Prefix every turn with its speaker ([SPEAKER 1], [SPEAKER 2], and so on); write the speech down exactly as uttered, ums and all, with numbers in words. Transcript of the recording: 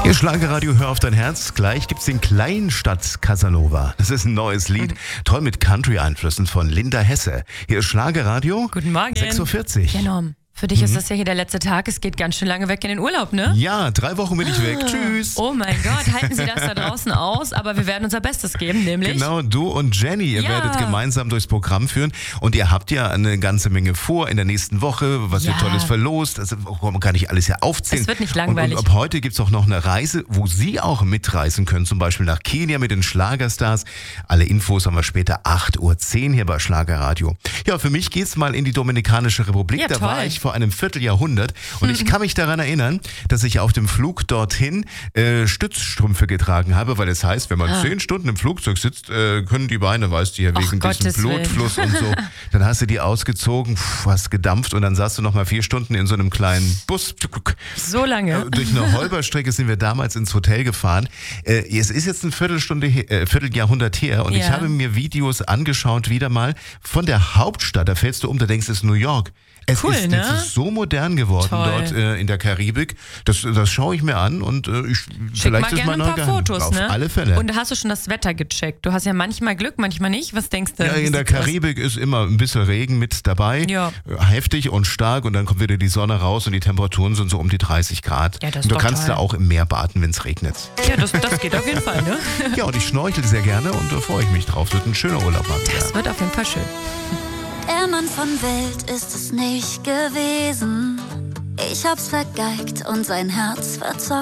[SPEAKER 1] Hier Schlagerradio, hör auf dein Herz. Gleich gibt's den Kleinstadt Casanova. Das ist ein neues Lied, toll mit Country-Einflüssen von Linda Hesse. Hier ist Schlagerradio.
[SPEAKER 2] Guten Morgen.
[SPEAKER 1] sechs Uhr vierzig.
[SPEAKER 2] Ja, Norm. Für dich mhm. ist das ja hier der letzte Tag. Es geht ganz schön lange weg in den Urlaub, ne?
[SPEAKER 1] Ja, drei Wochen bin ich weg. Tschüss.
[SPEAKER 2] Oh mein Gott, halten Sie das da draußen aus. Aber wir werden unser Bestes geben, nämlich...
[SPEAKER 1] Genau, du und Jenny, ihr
[SPEAKER 2] ja.
[SPEAKER 1] werdet gemeinsam durchs Programm führen. Und ihr habt ja eine ganze Menge vor in der nächsten Woche, was
[SPEAKER 2] ja.
[SPEAKER 1] wird Tolles verlost. Also man kann nicht alles hier aufzählen.
[SPEAKER 2] Es wird nicht langweilig.
[SPEAKER 1] Und, und ab heute gibt's auch noch eine Reise, wo Sie auch mitreisen können. Zum Beispiel nach Kenia mit den Schlagerstars. Alle Infos haben wir später acht Uhr zehn hier bei Schlagerradio. Ja, für mich geht's mal in die Dominikanische Republik.
[SPEAKER 2] Ja,
[SPEAKER 1] da
[SPEAKER 2] toll.
[SPEAKER 1] war ich vor einem Vierteljahrhundert. Und ich kann mich daran erinnern, dass ich auf dem Flug dorthin äh, Stützstrümpfe getragen habe, weil es heißt, wenn man ah. zehn Stunden im Flugzeug sitzt, äh, können die Beine, weißt du, hier wegen
[SPEAKER 2] Och,
[SPEAKER 1] diesem Blutfluss und so, dann hast du die ausgezogen, pff, hast gedampft und dann saßt du noch mal vier Stunden in so einem kleinen Bus.
[SPEAKER 2] So lange.
[SPEAKER 1] Äh, durch eine Holperstrecke sind wir damals ins Hotel gefahren. Äh, es ist jetzt eine Viertelstunde, äh, Vierteljahrhundert her und ja. ich habe mir Videos angeschaut, wieder mal von der Hauptstadt, da fällst du um, da denkst du, es ist New York. Es
[SPEAKER 2] cool,
[SPEAKER 1] ist
[SPEAKER 2] ne?
[SPEAKER 1] jetzt so modern geworden
[SPEAKER 2] Toll.
[SPEAKER 1] dort äh, in der Karibik. Das, das schaue ich mir an und äh, ich,
[SPEAKER 2] Schick
[SPEAKER 1] vielleicht
[SPEAKER 2] mal
[SPEAKER 1] ist
[SPEAKER 2] gerne
[SPEAKER 1] mein
[SPEAKER 2] ein paar
[SPEAKER 1] Geheim.
[SPEAKER 2] Fotos,
[SPEAKER 1] Auf
[SPEAKER 2] ne?
[SPEAKER 1] alle Fälle.
[SPEAKER 2] Und hast du schon das Wetter gecheckt? Du hast ja manchmal Glück, manchmal nicht. Was denkst du?
[SPEAKER 1] Ja, in der Karibik ist immer ein bisschen Regen mit dabei.
[SPEAKER 2] Ja.
[SPEAKER 1] Heftig und stark und dann kommt wieder die Sonne raus und die Temperaturen sind so um die dreißig Grad.
[SPEAKER 2] Ja, das ist
[SPEAKER 1] und du
[SPEAKER 2] doch
[SPEAKER 1] kannst
[SPEAKER 2] toll.
[SPEAKER 1] da auch im Meer baden, wenn es regnet.
[SPEAKER 2] Ja, das, das geht auf jeden Fall, ne?
[SPEAKER 1] Ja, und ich schnorchel sehr gerne und da freue ich mich drauf. Wird ein schöner Urlaub mal wieder.
[SPEAKER 2] Das wird auf jeden Fall schön.
[SPEAKER 3] Der Mann von Welt ist es nicht gewesen. Ich hab's vergeigt und sein Herz verzockt.